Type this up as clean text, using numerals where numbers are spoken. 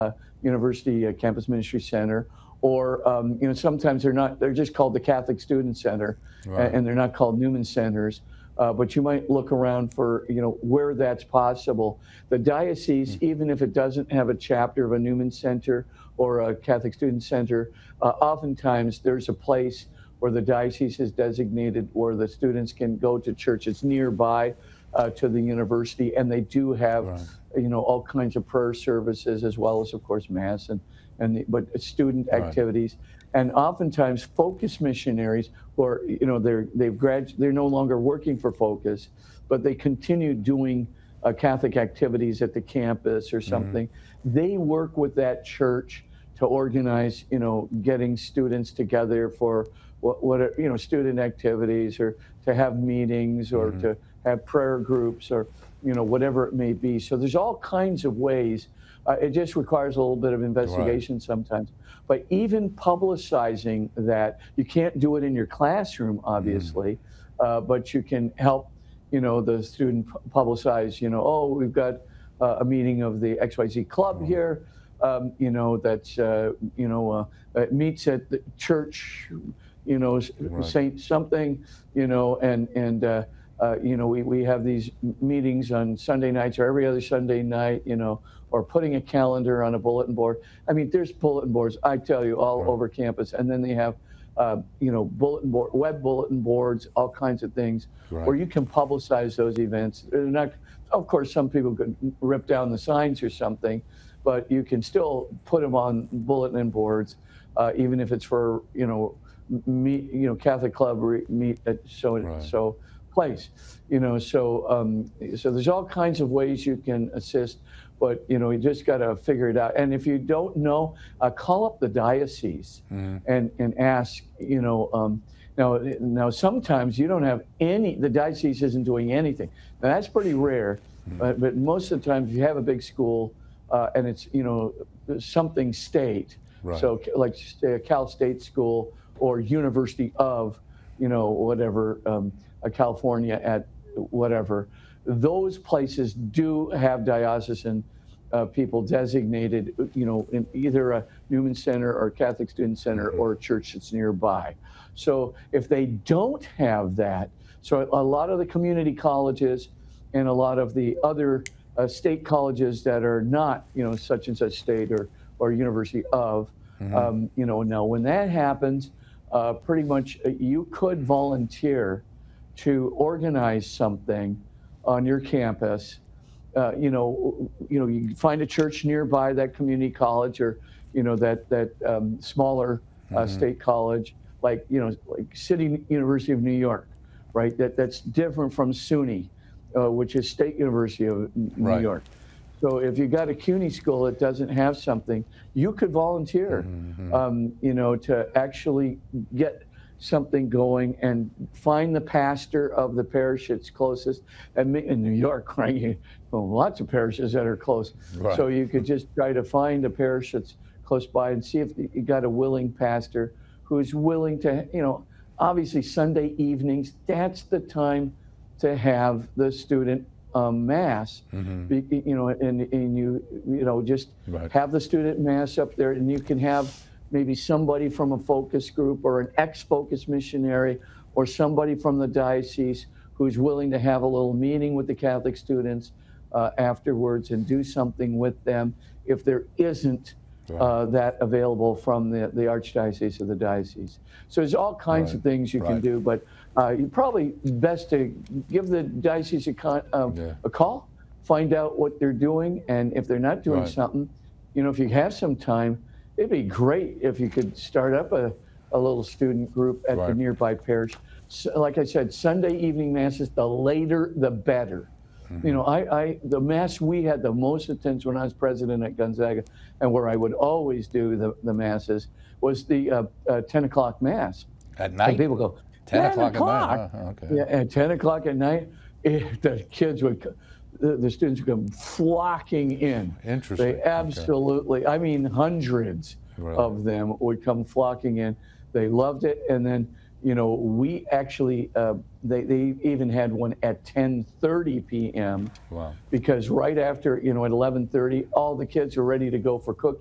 University Campus Ministry Center, or sometimes they're not. They're just called the Catholic Student Center, Right. and they're not called Newman Centers. But you might look around for where that's possible. The diocese, even if it doesn't have a chapter of a Newman Center or a Catholic Student Center, oftentimes there's a place where the diocese is designated where the students can go to churches nearby to the university, and they do have Right. all kinds of prayer services, as well as, of course, mass but student Right. activities. And oftentimes Focus missionaries, or they're no longer working for Focus, but they continue doing Catholic activities at the campus or something. They work with that church to organize, getting students together for what student activities, or to have meetings, or to have prayer groups, or whatever it may be. So there's all kinds of ways. It just requires a little bit of investigation sometimes. But even publicizing that, you can't do it in your classroom, obviously, but you can help, the student publicize, oh, we've got a meeting of the XYZ club here, that's, it meets at the church, Saint something, we have these meetings on Sunday nights or every other Sunday night, or putting a calendar on a bulletin board. I mean, there's bulletin boards, I tell you, all over campus. And then they have, web bulletin boards, all kinds of things where you can publicize those events. They're not, of course, some people could rip down the signs or something, but you can still put them on bulletin boards, even if it's for, Catholic club meet at so place, so there's all kinds of ways you can assist, but you just got to figure it out. And if you don't know, call up the diocese and ask. Now sometimes you don't have the diocese isn't doing anything. Now that's pretty rare, but most of the time, if you have a big school and it's something state, so like say a Cal State school or University of whatever. California at whatever, those places do have diocesan people designated, in either a Newman Center or Catholic Student Center or a church that's nearby. So if they don't have that, so a lot of the community colleges and a lot of the other state colleges that are not, such and such state or University of, now when that happens, pretty much you could volunteer to organize something on your campus. You find a church nearby that community college, or that smaller state college, like City University of New York, right? That's different from SUNY, which is State University of New York. So if you got a CUNY school that doesn't have something, you could volunteer, to actually get something going and find the pastor of the parish that's closest. And in New York, right, lots of parishes that are close. So you could just try to find a parish that's close by and see if you got a willing pastor who's willing to, obviously Sunday evenings, that's the time to have the student mass, and you just have the student mass up there, and you can have maybe somebody from a focus group or an ex-Focus missionary or somebody from the diocese who's willing to have a little meeting with the Catholic students afterwards and do something with them if there isn't that available from the Archdiocese or the diocese. So there's all kinds of things you can do, but you probably best to give the diocese a call, find out what they're doing, and if they're not doing something, if you have some time, it'd be great if you could start up a little student group at the nearby parish. So, like I said, Sunday evening masses, the later the better. The mass we had the most attendance when I was president at Gonzaga, and where I would always do the masses, was the 10 o'clock mass. At night? And people go, 10 o'clock at night? Okay. Yeah, at 10 o'clock at night, the kids would, the students would come flocking in. Interesting. They absolutely, I mean, hundreds of them would come flocking in. They loved it. And then, you know, we actually, they even had one at 10:30 p.m. Wow. because right after, you know, at 11:30, all the kids are ready to go for cookies.